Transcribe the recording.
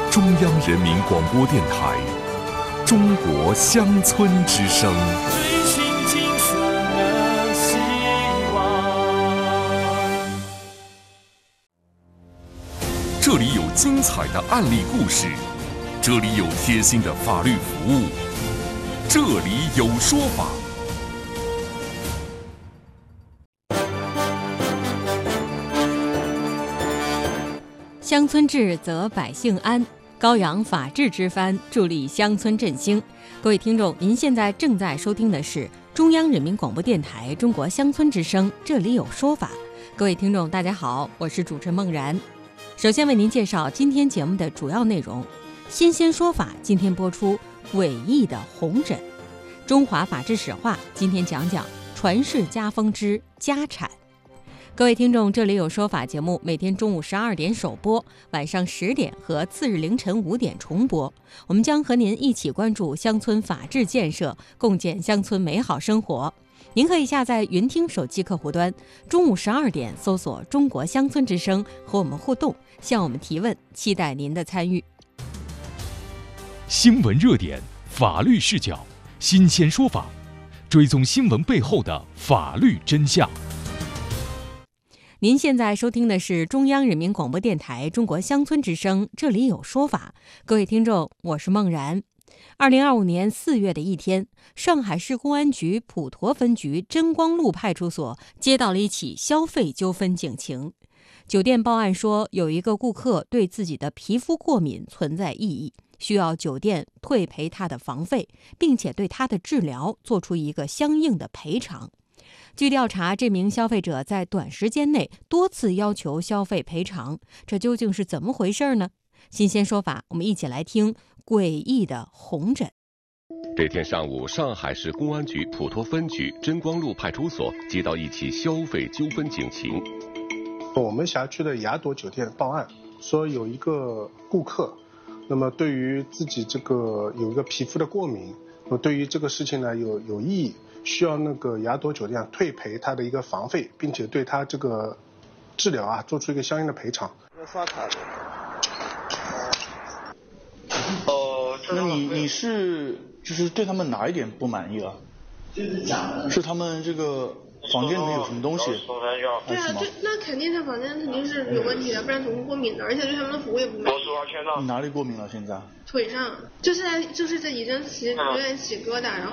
中央人民广播电台中国乡村之声。 追寻金色的希望。 这里有精彩的案例故事，这里有贴心的法律服务，这里有说法。 乡村治则百姓安，高扬法治之帆，助力乡村振兴。各位听众，您现在正在收听的是中央人民广播电台中国乡村之声，这里有说法。各位听众大家好，我是主持人孟然。首先为您介绍今天节目的主要内容。新鲜说法今天播出诡异的红疹。中华法治史话今天讲讲传世家风之家产。各位听众，这里有说法节目每天中午12点首播，晚上10点和次日凌晨5点重播。我们将和您一起关注乡村法治建设，共建乡村美好生活。您可以下载云听手机客户端，中午12点搜索中国乡村之声，和我们互动，向我们提问，期待您的参与。 新闻热点，法律视角，新鲜说法，追踪新闻背后的法律真相。 您现在收听的是中央人民广播电台中国乡村之声，这里有说法。各位听众，我是孟然。2025年4月的一天，上海市公安局普陀分局真光路派出所接到了一起消费纠纷警情。酒店报案说，有一个顾客对自己的皮肤过敏存在异议，需要酒店退赔他的房费，并且对他的治疗做出一个相应的赔偿。据调查，这名消费者在短时间内多次要求消费赔偿，这究竟是怎么回事呢？新鲜说法，我们一起来听诡异的红疹。 这天上午，上海市公安局普陀分局真光路派出所接到一起消费纠纷警情。 我们辖区的雅朵酒店报案说，有一个顾客，那么对于自己这个有一个皮肤的过敏，对于这个事情呢有异议，需要那个雅朵酒店退赔他的一个房费，并且对他这个治疗做出一个相应的赔偿。 刷卡的。 那你是就是对他们哪一点不满意了？ 就是讲的是他们这个房间里面有什么东西？ 对啊，那肯定他房间肯定是有问题的，不然怎么会过敏的？而且对他们的服务也不满意。 你哪里过敏了？现在？ 腿上，就是在以前有点起疙瘩，然后